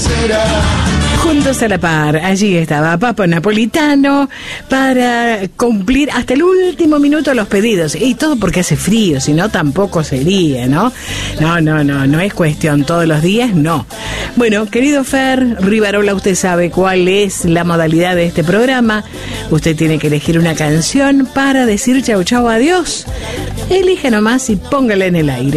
Juntos a la par, allí estaba Papo Napolitano para cumplir hasta el último minuto los pedidos. Y todo porque hace frío, si no tampoco sería, ¿no? No es cuestión todos los días, no. Bueno, querido Fer Rivarola, usted sabe cuál es la modalidad de este programa. Usted tiene que elegir una canción para decir chau chau, adiós. Elige nomás y póngala en el aire.